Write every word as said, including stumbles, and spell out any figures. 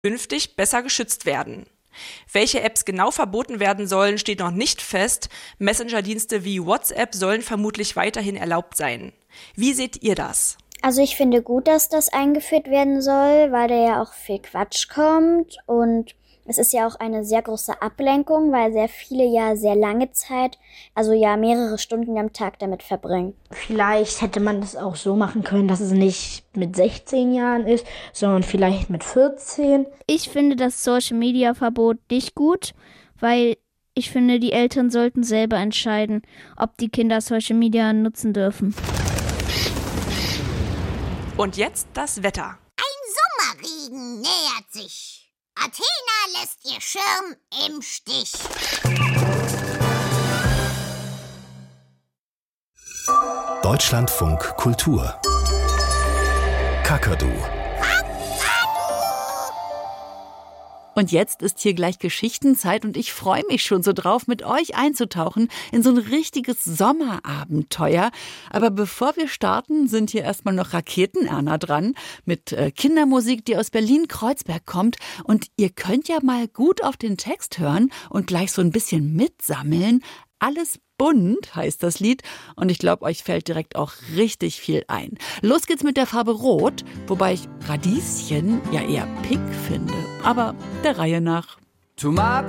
künftig besser geschützt werden. Welche Apps genau verboten werden sollen, steht noch nicht fest. Messenger-Dienste wie WhatsApp sollen vermutlich weiterhin erlaubt sein. Wie seht ihr das? Also ich finde gut, dass das eingeführt werden soll, weil da ja auch viel Quatsch kommt und es ist ja auch eine sehr große Ablenkung, weil sehr viele ja sehr lange Zeit, also ja mehrere Stunden am Tag damit verbringen. Vielleicht hätte man das auch so machen können, dass es nicht mit sechzehn Jahren ist, sondern vielleicht mit vierzehn. Ich finde das Social-Media-Verbot nicht gut, weil ich finde, die Eltern sollten selber entscheiden, ob die Kinder Social Media nutzen dürfen. Und jetzt das Wetter. Ein Sommerregen nähert sich. Athena lässt ihr Schirm im Stich. Deutschlandfunk Kultur. Kakadu. Und jetzt ist hier gleich Geschichtenzeit und ich freue mich schon so drauf, mit euch einzutauchen in so ein richtiges Sommerabenteuer. Aber bevor wir starten, sind hier erstmal noch Raketen-Erna dran mit äh, Kindermusik, die aus Berlin-Kreuzberg kommt. Und ihr könnt ja mal gut auf den Text hören und gleich so ein bisschen mitsammeln. Alles bunt heißt das Lied und ich glaube, euch fällt direkt auch richtig viel ein. Los geht's mit der Farbe Rot, wobei ich Radieschen ja eher pink finde, aber der Reihe nach. To my